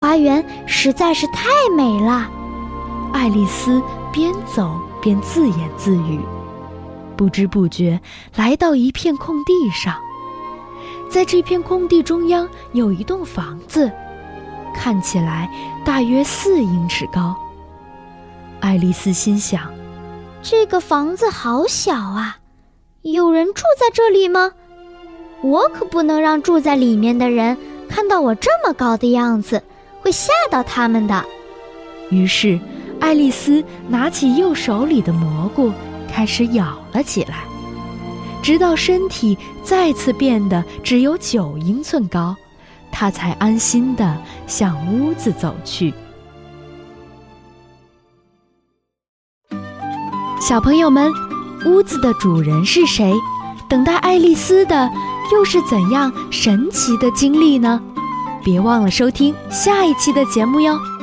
花园实在是太美了。 爱丽丝边走边自言自语，不知不觉来到一片空地上。在这片空地中央有一栋房子，看起来大约4英尺高。爱丽丝心想， 这个房子好小啊，有人住在这里吗？我可不能让住在里面的人看到我这么高的样子，会吓到他们的。 于是爱丽丝拿起右手里的蘑菇，开始咬了起来，直到身体再次变得只有9英寸高，她才安心地向屋子走去。小朋友们，屋子的主人是谁？等待爱丽丝的又是怎样神奇的经历呢？别忘了收听下一期的节目哟。